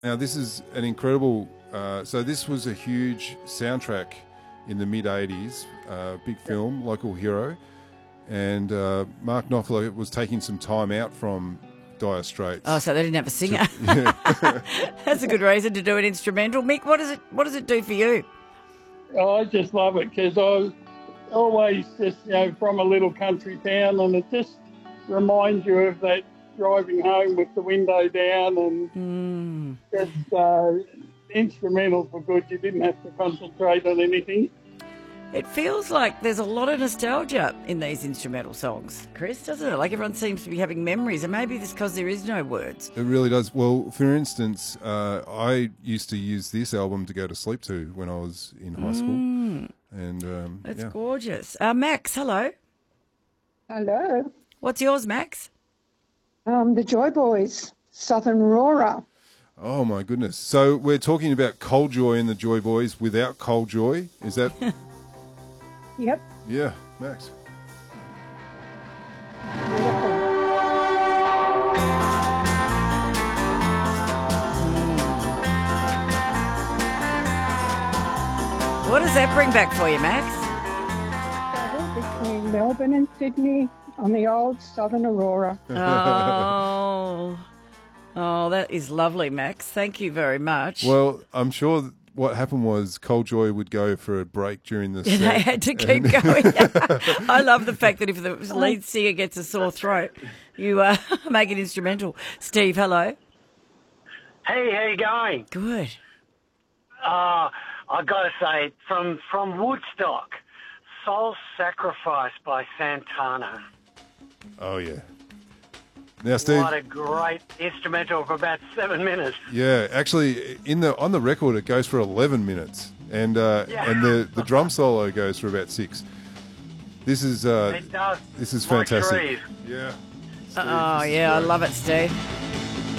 Now, this is an incredible... so this was a huge soundtrack in the mid-'80s, big film, Local Hero, and Mark Knopfler was taking some time out from Dire Straits. Oh, so they didn't have a singer. That's a good reason to do an instrumental. Mick, what does it do for you? Oh, I just love it because I was always just, from a little country town, and it just reminds you of that driving home with the window down, and just instrumentals were good. You didn't have to concentrate on anything. It feels like there's a lot of nostalgia in these instrumental songs, Chris, doesn't it? Like everyone seems to be having memories, and maybe it's because there is no words. It really does. Well, for instance, I used to use this album to go to sleep to when I was in high school. And That's gorgeous. Max, hello. Hello. What's yours, Max? The Joy Boys, Southern Aurora. Oh, my goodness. So we're talking about Cold Joy and the Joy Boys without Cold Joy. Is that... Yep. Yeah, Max. What does that bring back for you, Max? Between Melbourne and Sydney on the old Southern Aurora. Oh, that is lovely, Max. Thank you very much. Well, I'm sure what happened was Cold Joy would go for a break during the set. They had to keep going. I love the fact that if the lead singer gets a sore throat, you make it instrumental. Steve, hello. Hey, how you going? Good. I got to say, from Woodstock, Soul Sacrifice by Santana. Oh, yeah. Now, Steve. What a great instrumental for about 7 minutes. Yeah, actually, on the record, it goes for 11 minutes, and the drum solo goes for about 6. This is it does. This is Like fantastic. trees. Yeah. I love it, Steve.